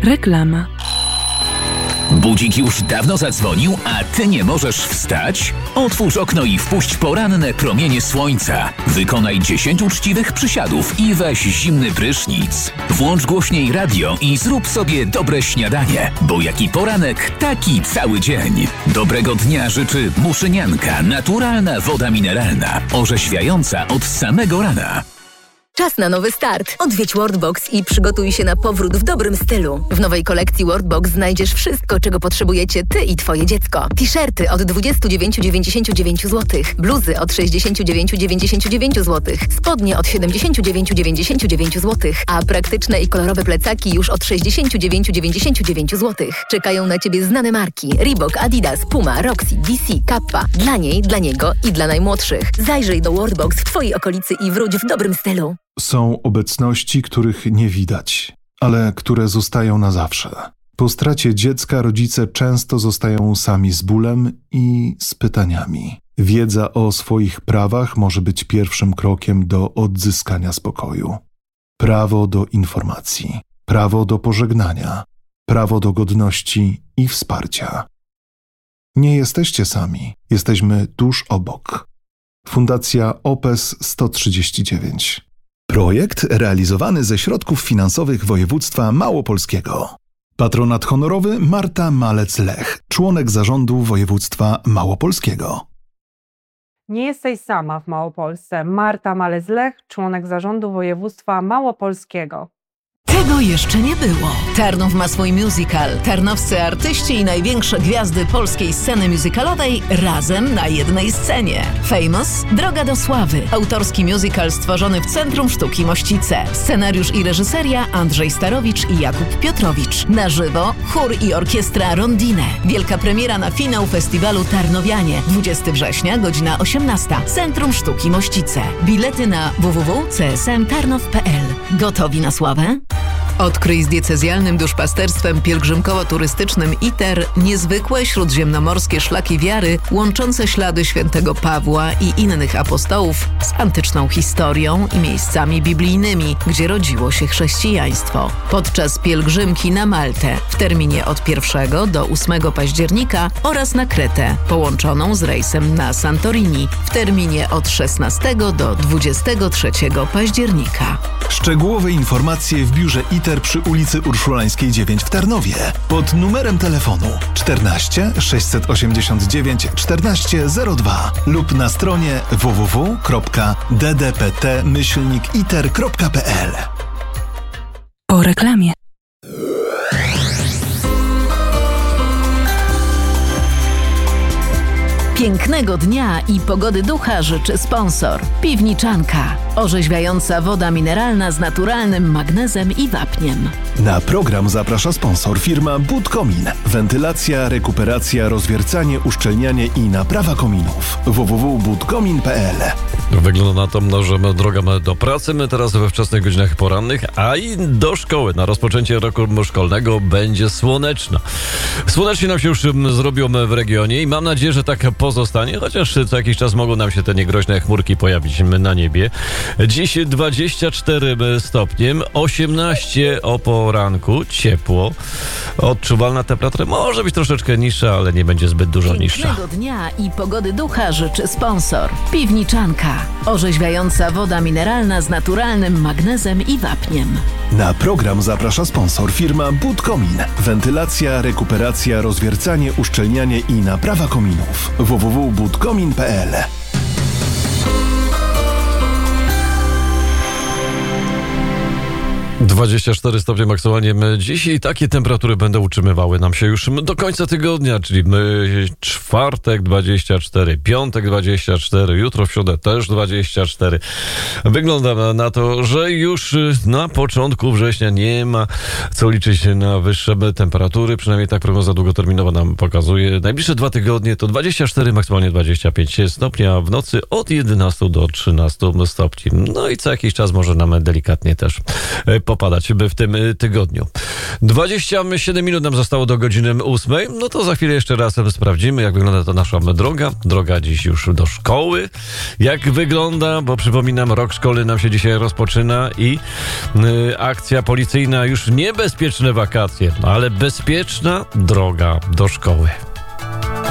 Reklama. Budzik już dawno zadzwonił, a ty nie możesz wstać? Otwórz okno i wpuść poranne promienie słońca. Wykonaj 10 uczciwych przysiadów i weź zimny prysznic. Włącz głośniej radio i zrób sobie dobre śniadanie, bo jaki poranek, taki cały dzień. Dobrego dnia życzy Muszynianka, naturalna woda mineralna, orzeźwiająca od samego rana. Czas na nowy start. Odwiedź Worldbox i przygotuj się na powrót w dobrym stylu. W nowej kolekcji Worldbox znajdziesz wszystko, czego potrzebujecie ty i twoje dziecko. T-shirty od 29,99 zł, bluzy od 69,99 zł, spodnie od 79,99 zł, a praktyczne i kolorowe plecaki już od 69,99 zł. Czekają na ciebie znane marki: Reebok, Adidas, Puma, Roxy, DC, Kappa. Dla niej, dla niego i dla najmłodszych. Zajrzyj do Worldbox w twojej okolicy i wróć w dobrym stylu. Są obecności, których nie widać, ale które zostają na zawsze. Po stracie dziecka rodzice często zostają sami z bólem i z pytaniami. Wiedza o swoich prawach może być pierwszym krokiem do odzyskania spokoju. Prawo do informacji, prawo do pożegnania, prawo do godności i wsparcia. Nie jesteście sami, jesteśmy tuż obok. Fundacja OPES 139. Projekt realizowany ze środków finansowych województwa małopolskiego. Patronat honorowy Marta Malec-Lech, członek zarządu województwa małopolskiego. Nie jesteś sama w Małopolsce. Marta Malec-Lech, członek zarządu województwa małopolskiego. Tego jeszcze nie było. Tarnów ma swój musical. Tarnowscy artyści i największe gwiazdy polskiej sceny musicalowej razem na jednej scenie. Famous – Droga do sławy. Autorski musical stworzony w Centrum Sztuki Mościce. Scenariusz i reżyseria Andrzej Starowicz i Jakub Piotrowicz. Na żywo chór i orkiestra Rondine. Wielka premiera na finał festiwalu Tarnowianie. 20 września, godzina 18. Centrum Sztuki Mościce. Bilety na www.csmtarnow.pl. Gotowi na sławę? Odkryj z diecezjalnym duszpasterstwem pielgrzymkowo-turystycznym ITER niezwykłe śródziemnomorskie szlaki wiary łączące ślady świętego Pawła i innych apostołów z antyczną historią i miejscami biblijnymi, gdzie rodziło się chrześcijaństwo. Podczas pielgrzymki na Maltę w terminie od 1 do 8 października oraz na Kretę, połączoną z rejsem na Santorini w terminie od 16 do 23 października. Szczegółowe informacje w biurze ITER przy ulicy Urszulańskiej 9 w Tarnowie pod numerem telefonu 14 689 1402 lub na stronie www.ddpt-iter.pl. Po reklamie. Pięknego dnia i pogody ducha życzy sponsor. Piwniczanka. Orzeźwiająca woda mineralna z naturalnym magnezem i wapniem. Na program zaprasza sponsor firma Budkomin. Wentylacja, rekuperacja, rozwiercanie, uszczelnianie i naprawa kominów. www.budkomin.pl. Wygląda na to, że drogę do pracy my teraz we wczesnych godzinach porannych, a i do szkoły na rozpoczęcie roku szkolnego będzie słoneczna. Słonecznie nam się już zrobią w regionie i mam nadzieję, że tak pozostanie, chociaż co jakiś czas mogą nam się te niegroźne chmurki pojawić na niebie. Dziś 24 stopnie, 18 o poranku, ciepło. Odczuwalna temperatura może być troszeczkę niższa, ale nie będzie zbyt dużo niższa. Pięknego dnia i pogody ducha życzy sponsor. Piwniczanka. Orzeźwiająca woda mineralna z naturalnym magnezem i wapniem. Na program zaprasza sponsor firma Budkomin. Wentylacja, rekuperacja, rozwiercanie, uszczelnianie i naprawa kominów. www.budkomin.pl. 24 stopnie maksymalnie dziś i takie temperatury będą utrzymywały nam się już do końca tygodnia, czyli czwartek 24, piątek 24, jutro w środę też 24. Wygląda na to, że już na początku września nie ma co liczyć na wyższe temperatury, przynajmniej tak prognoza długoterminowa nam pokazuje. Najbliższe 2 tygodnie to 24, maksymalnie 25 stopni, a w nocy od 11 do 13 stopni. No i co jakiś czas może nam delikatnie też padać w tym tygodniu. 27 minut nam zostało do godziny 8. No to za chwilę jeszcze raz sprawdzimy, jak wygląda to nasza droga. Droga dziś już do szkoły. Jak wygląda, bo przypominam, rok szkolny nam się dzisiaj rozpoczyna i akcja policyjna, już niebezpieczne wakacje, ale bezpieczna droga do szkoły.